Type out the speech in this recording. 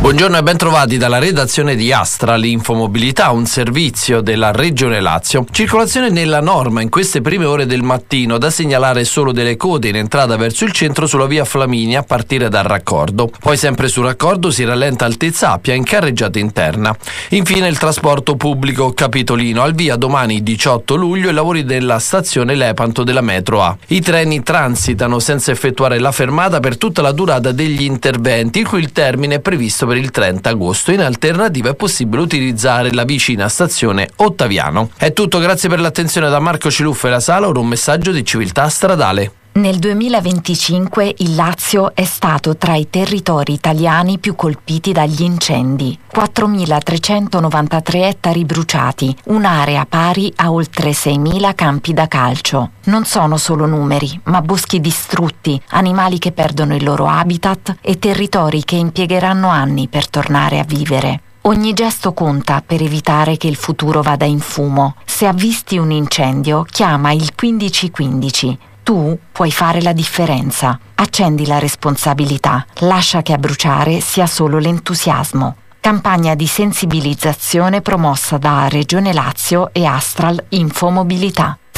Buongiorno e ben trovati dalla redazione di Astral Infomobilità, un servizio della Regione Lazio. Circolazione nella norma in queste prime ore del mattino, da segnalare solo delle code in entrata verso il centro sulla via Flaminia a partire dal raccordo. Poi sempre sul raccordo si rallenta Altezza Appia in carreggiata interna. Infine il trasporto pubblico capitolino, al via domani 18 luglio i lavori della stazione Lepanto della metro A. I treni transitano senza effettuare la fermata per tutta la durata degli interventi, il cui il termine è previsto per il 30 agosto. In alternativa è possibile utilizzare la vicina stazione Ottaviano. È tutto, grazie per l'attenzione da Marco Ciluffa e la Sala, ora un messaggio di civiltà stradale. Nel 2025 il Lazio è stato tra i territori italiani più colpiti dagli incendi. 4.393 ettari bruciati, un'area pari a oltre 6.000 campi da calcio. Non sono solo numeri, ma boschi distrutti, animali che perdono il loro habitat e territori che impiegheranno anni per tornare a vivere. Ogni gesto conta per evitare che il futuro vada in fumo. Se avvisti un incendio, chiama il 1515. Tu puoi fare la differenza. Accendi la responsabilità. Lascia che a bruciare sia solo l'entusiasmo. Campagna di sensibilizzazione promossa da Regione Lazio e Astral Infomobilità.